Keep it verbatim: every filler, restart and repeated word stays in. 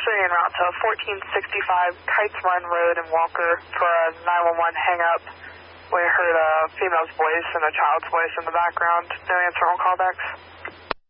three en route to fourteen sixty-five Kites Run Road in Walker for a nine one one hang-up. We heard a female's voice and a child's voice in the background. No answer on callbacks.